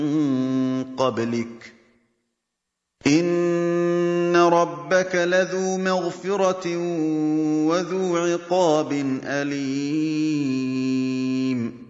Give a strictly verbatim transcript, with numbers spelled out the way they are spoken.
قَبْلِكَ إِنَّ رَبَّكَ لَذُو مَغْفِرَةٍ وَذُو عِقَابٍ أَلِيمٍ